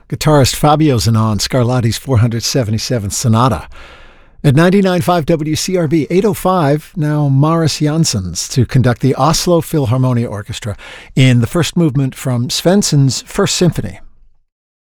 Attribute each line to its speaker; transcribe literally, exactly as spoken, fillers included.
Speaker 1: guitarist Fabio Zanon, Scarlatti's four seventy-seventh Sonata. At ninety-nine point five W C R B, eight oh five, now Maris Janssens to conduct the Oslo Philharmonia Orchestra in the first movement from Svensson's First Symphony.